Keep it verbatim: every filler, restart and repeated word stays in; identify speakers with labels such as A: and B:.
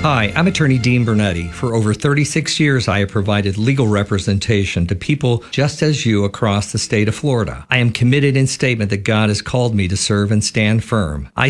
A: Hi, I'm attorney Dean Bernetti. For over thirty-six years, I have provided legal representation to people just as you across the state of Florida. I am committed in statement that God has called me to serve and stand firm. I